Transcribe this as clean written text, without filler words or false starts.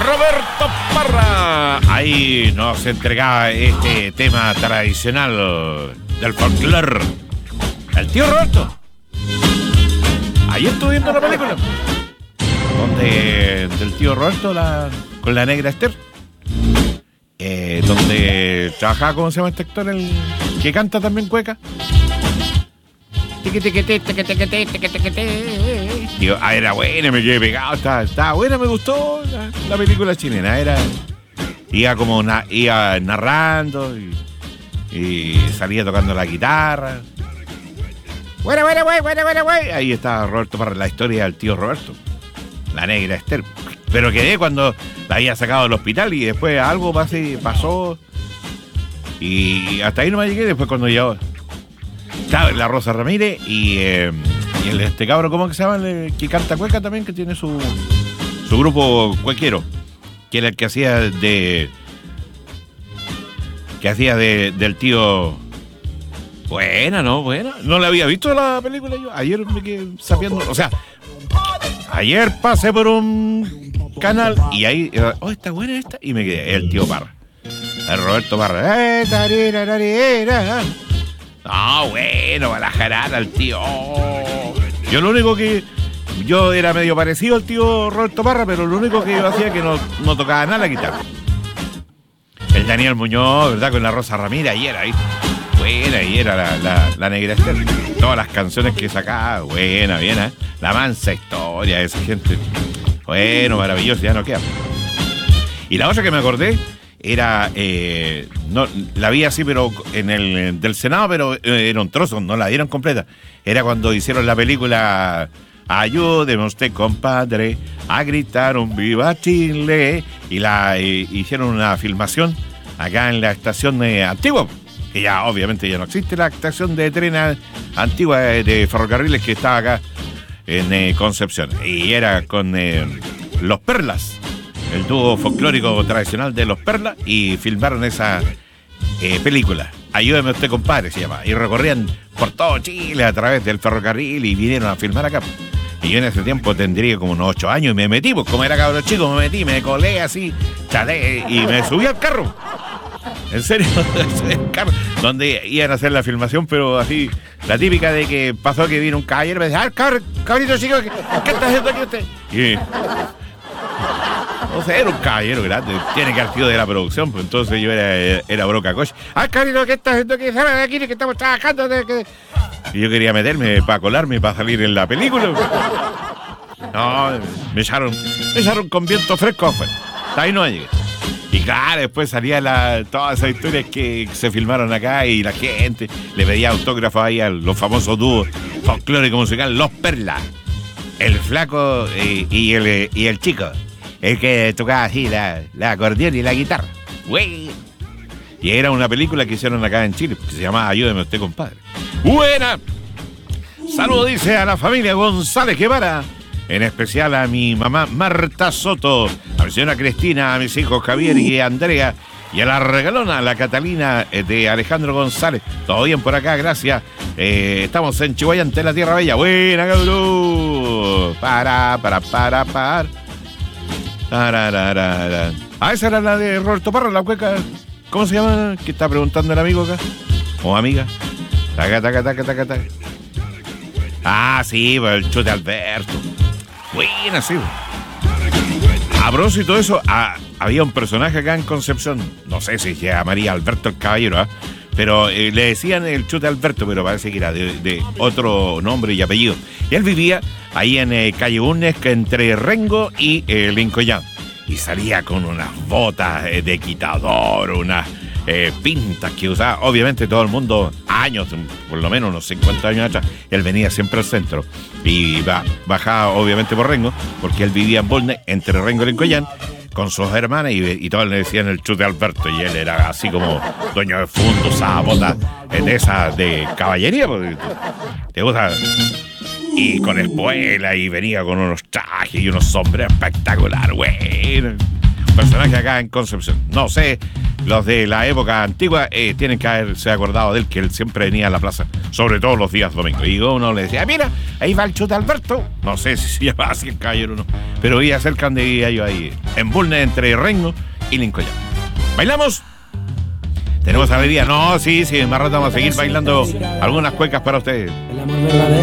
Roberto Parra. Ahí nos entregaba este tema tradicional del folclore. El tío Roberto. Ayer estuve viendo la película donde del tío Roberto con la negra Esther, donde trabajaba, ¿cómo se llama este actor? El que canta también cueca. Digo, era buena, me quedé pegado, estaba buena, me gustó la película chilena. Iba narrando y salía tocando la guitarra. Bueno. Ahí está Roberto para la historia del tío Roberto, la negra Esther. Pero quedé cuando la había sacado del hospital y después algo pasó y hasta ahí no me llegué. Después cuando llegó la Rosa Ramírez y este cabro, ¿cómo que se llama? El que canta cueca también, que tiene su grupo cuequero, que era el que hacía del tío. Buena. No la había visto la película yo. Ayer me quedé sabiendo, o sea, ayer pasé por un canal y ahí, está buena esta, y me quedé, el tío Parra, el Roberto Parra. Bueno, a la jarada el tío. Yo lo único que... Yo era medio parecido al tío Roberto Parra, pero lo único que yo hacía es que no tocaba nada la guitarra. El Daniel Muñoz, ¿verdad? Con la Rosa Ramírez, ahí era, ¿viste? Buena, y era la negra Esther. Todas las canciones que sacaba, buena, bien, ¿eh? La mansa historia de esa gente. Bueno, maravilloso, ya no queda. Y la otra que me acordé era, no, la vi así, pero en el del Senado, pero era un trozo, no la dieron completa. Era cuando hicieron la película Ayúdeme usted, compadre, a gritar un viva Chile. Y hicieron una filmación acá en la estación Antigua, que ya obviamente ya no existe la estación de tren antigua de ferrocarriles que estaba acá en Concepción. Y era con Los Perlas, el dúo folclórico tradicional de Los Perlas, y filmaron esa película. Ayúdeme usted, compadre, se llama. Y recorrían por todo Chile a través del ferrocarril y vinieron a filmar acá. Y yo en ese tiempo tendría como unos 8 años y me metí, pues como era cabro chico, me colé así, chalé, y me subí al carro. En serio, el carro, donde iban a hacer la filmación, pero así, la típica de que pasó que vino un caballero y me decía, cabrito chico, ¿qué está haciendo aquí usted? Y o sea, era un caballero grande, tiene que haber sido de la producción, pues entonces yo era broca coche. Cabrito, ¿qué estás haciendo aquí? Sale de aquí que estamos trabajando. Y yo quería meterme para colarme, para salir en la película. No, me echaron con viento fresco afuera. Hasta ahí no llegué. Y claro, después salía todas esas historias que se filmaron acá y la gente le pedía autógrafos ahí a los famosos dúos folclórico musical Los Perlas. El flaco y el chico, el que tocaba así la acordeón y la guitarra. Güey. Y era una película que hicieron acá en Chile, que se llamaba Ayúdeme usted, compadre. ¡Buena! Saludo, dice, a la familia González Guevara, en especial a mi mamá Marta Soto, a mi señora Cristina, a mis hijos Javier y Andrea, y a la regalona, la Catalina de Alejandro González. Todo bien por acá, gracias. Estamos en Chihuayante, la Tierra Bella. Buena, cabrón. Para. Esa era la de Roberto Parra, la cueca. ¿Cómo se llama? ¿Qué está preguntando el amigo acá? ¿O amiga? Taca. Ah, sí, el chute Alberto. Buena, sí. A propósito de eso, había un personaje acá en Concepción, no sé si se llamaría Alberto el Caballero, pero le decían el chute Alberto, pero parece que era de otro nombre y apellido. Y él vivía ahí en calle Unnes, entre Rengo y Lincoln. Y salía con unas botas de quitador, unas pintas que usaba. Obviamente todo el mundo, años, por lo menos unos 50 años atrás, él venía siempre al centro. Y bajaba obviamente por Rengo, porque él vivía en Bulnes, entre Rengo y Lincoln, con sus hermanas, y todos le decían el chute Alberto. Y él era así como dueño de fondo, usaba botas de esas de caballería, porque te gusta. Y con espuela, y venía con unos trajes y unos sombreros espectaculares, bueno. personaje acá en Concepción. No sé, los de la época antigua tienen que haberse acordado de él, que él siempre venía a la plaza, sobre todo los días domingos. Y uno le decía, mira, ahí va el Chuta Alberto. No sé si se llama así el caballero o no, pero iba cerca donde vivía yo ahí, en Bulnes, entre Rengo y Lincoln. ¿Bailamos? ¿Tenemos alegría? No, sí, más rato vamos a seguir bailando algunas cuecas para ustedes. El amor verdadero.